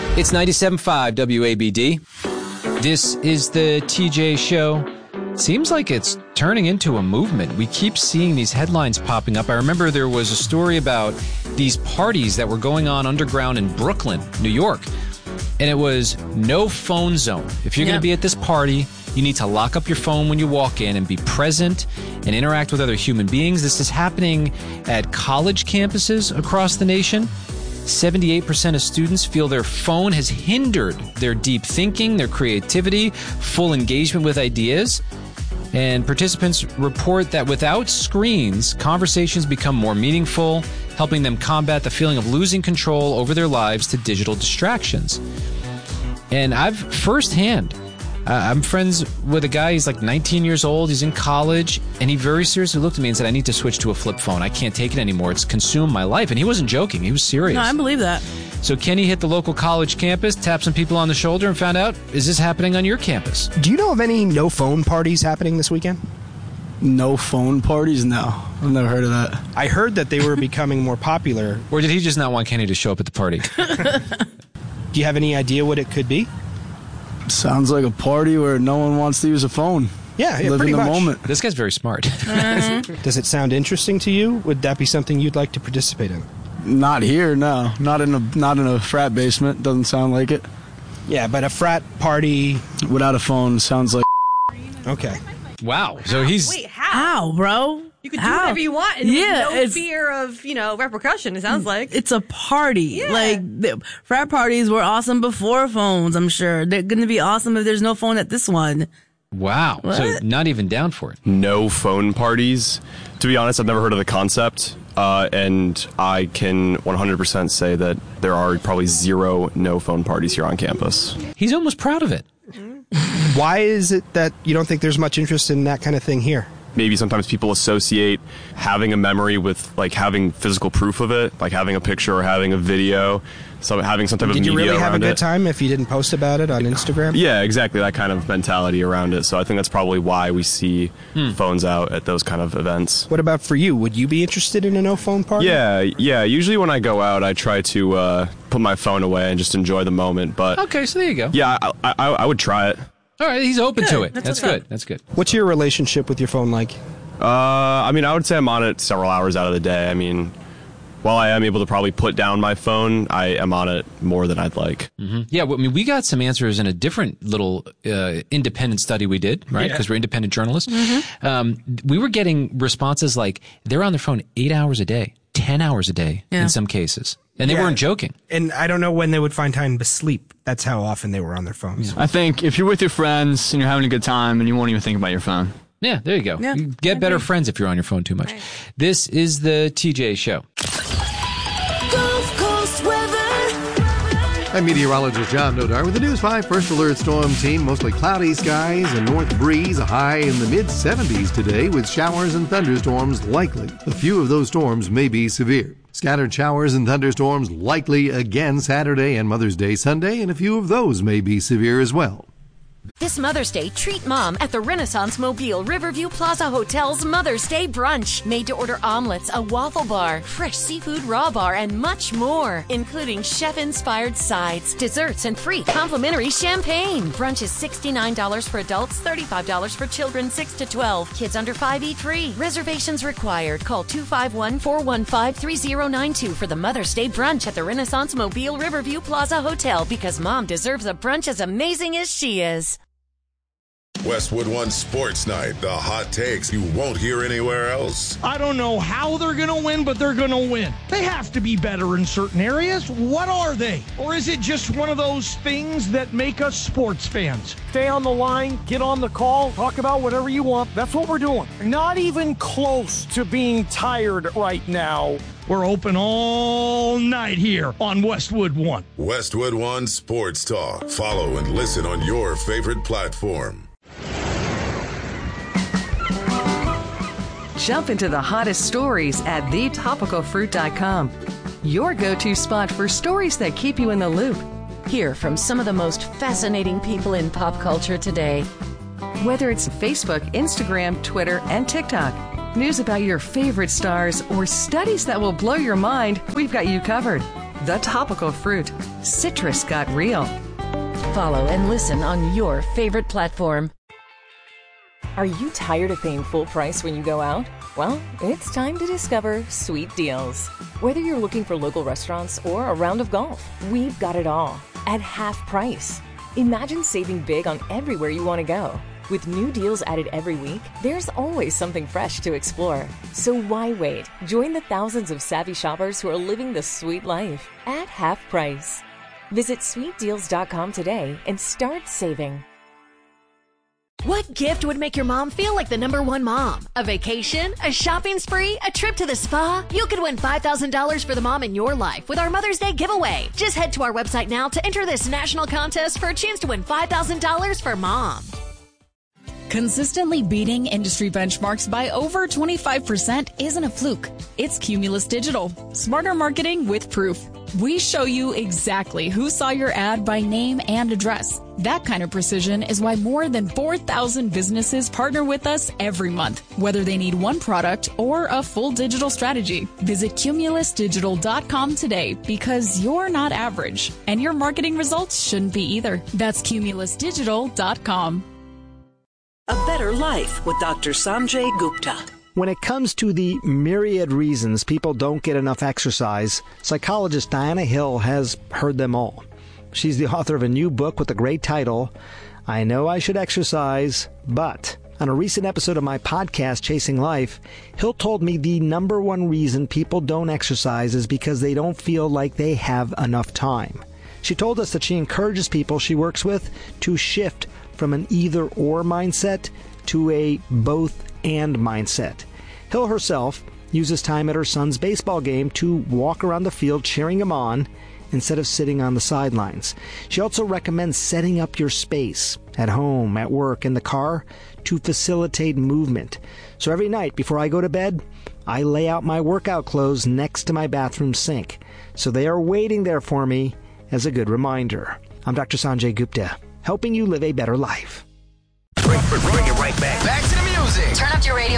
It's 97.5 WABD. This is the TJ Show. Seems like it's turning into a movement. We keep seeing these headlines popping up. I remember there was a story about these parties that were going on underground in Brooklyn, New York. And it was no phone zone. If you're going to be at this party, you need to lock up your phone when you walk in and be present and interact with other human beings. This is happening at college campuses across the nation. 78% of students feel their phone has hindered their deep thinking, their creativity, full engagement with ideas. And participants report that without screens, conversations become more meaningful, helping them combat the feeling of losing control over their lives to digital distractions. And I've firsthand, I'm friends with a guy, he's like 19 years old, he's in college, and he very seriously looked at me and said, I need to switch to a flip phone. I can't take it anymore. It's consumed my life. And he wasn't joking. He was serious. No, I believe that. So Kenny hit the local college campus, tapped some people on the shoulder, and found out, is this happening on your campus? Do you know of any no phone parties happening this weekend? No phone parties? No. I've never heard of that. I heard that they were becoming more popular. Or did he just not want Kenny to show up at the party? Do you have any idea what it could be? Sounds like a party where no one wants to use a phone. Yeah, Live pretty in the much. moment. This guy's very smart. Does it sound interesting to you? Would that be something you'd like to participate in? Not here, no. Not in a frat basement. Doesn't sound like it. Yeah, but a frat party without a phone sounds like. Okay. Wow. So he's. Wait, how? How, bro? You can do whatever you want and Yeah, with no fear of, repercussion, it sounds like. It's a party. Yeah. Like, frat parties were awesome before phones, I'm sure. They're going to be awesome if there's no phone at this one. Wow. What? So not even down for it. No phone parties. To be honest, I've never heard of the concept. And I can 100% say that there are probably zero no phone parties here on campus. He's almost proud of it. Why is it that you don't think there's much interest in that kind of thing here? Maybe sometimes people associate having a memory with like having physical proof of it, like having a picture or having a video, so having some type of Did media you really have a around good it. time if you didn't post about it on Instagram? Yeah, exactly. That kind of mentality around it. So I think that's probably why we see phones out at those kind of events. What about for you? Would you be interested in a no phone party? Yeah. Usually when I go out, I try to put my phone away and just enjoy the moment. But Okay, so there you go. yeah, I would try it. All right, he's open to it. That's That's what's good. up. That's good. What's your relationship with your phone like? I mean, I would say I'm on it several hours out of the day. I mean, while I am able to probably put down my phone, I am on it more than I'd like. Mm-hmm. Yeah, well, I mean, we got some answers in a different little independent study we did, right? Because we're independent journalists. We were getting responses like they're on their phone 8 hours a day, 10 hours a day in some cases. And they weren't joking. And I don't know when they would find time to sleep. That's how often they were on their phones. I think if you're with your friends and you're having a good time, and you won't even think about your phone. Yeah, there you go. Yeah, You get better friends if you're on your phone too much. This is the TJ Show. Gulf Coast weather. I'm meteorologist John Nodar with the News 5 First Alert Storm Team. Mostly cloudy skies and north breeze, a high in the mid-70s today with showers and thunderstorms likely. A few of those storms may be severe. Scattered showers and thunderstorms likely again Saturday and Mother's Day Sunday, and a few of those may be severe as well. This Mother's Day, treat Mom at the Renaissance Mobile Riverview Plaza Hotel's Mother's Day Brunch. Made-to-order omelets, a waffle bar, fresh seafood raw bar, and much more, including chef-inspired sides, desserts, and free complimentary champagne. Brunch is $69 for adults, $35 for children 6 to 12. Kids under 5 eat free. Reservations required. Call 251-415-3092 for the Mother's Day Brunch at the Renaissance Mobile Riverview Plaza Hotel, because Mom deserves a brunch as amazing as she is. Westwood One Sports Night, the hot takes you won't hear anywhere else. I don't know how they're going to win, but they're going to win. They have to be better in certain areas. What are they? Or is it just one of those things that make us sports fans? Stay on the line, get on the call, talk about whatever you want. That's what we're doing. Not even close to being tired right now. We're open all night here on Westwood One. Westwood One Sports Talk. Follow and listen on your favorite platform. Jump into the hottest stories at thetopicalfruit.com. Your go-to spot for stories that keep you in the loop. Hear from some of the most fascinating people in pop culture today. Whether it's Facebook, Instagram, Twitter, and TikTok, news about your favorite stars, or studies that will blow your mind, we've got you covered. The Topical Fruit. Citrus got real. Follow and listen on your favorite platform. Are you tired of paying full price when you go out? Well, it's time to discover Sweet Deals. Whether you're looking for local restaurants or a round of golf, we've got it all at half price. Imagine saving big on everywhere you want to go. With new deals added every week, there's always something fresh to explore. So why wait? Join the thousands of savvy shoppers who are living the sweet life at half price. Visit sweetdeals.com today and start saving. What gift would make your mom feel like the #1 mom? A vacation? A shopping spree? A trip to the spa? You could win $5,000 for the mom in your life with our Mother's Day giveaway. Just head to our website now to enter this national contest for a chance to win $5,000 for mom. Consistently beating industry benchmarks by over 25% isn't a fluke. It's Cumulus Digital. Smarter marketing with proof. We show you exactly who saw your ad by name and address. That kind of precision is why more than 4,000 businesses partner with us every month, whether they need one product or a full digital strategy. Visit cumulusdigital.com today because you're not average, and your marketing results shouldn't be either. That's cumulusdigital.com. A Better Life with Dr. Sanjay Gupta. When it comes to the myriad reasons people don't get enough exercise, psychologist Diana Hill has heard them all. She's the author of a new book with the great title, I Know I Should Exercise, But. On a recent episode of my podcast, Chasing Life, Hill told me the #1 reason people don't exercise is because they don't feel like they have enough time. She told us that she encourages people she works with to shift from an either-or mindset to a both-and mindset. Hill herself uses time at her son's baseball game to walk around the field cheering him on instead of sitting on the sidelines. She also recommends setting up your space at home, at work, in the car to facilitate movement. So every night before I go to bed, I lay out my workout clothes next to my bathroom sink, so they are waiting there for me as a good reminder. I'm Dr. Sanjay Gupta, helping you live a better life. Bring it right back. Back to the music. Turn up your radio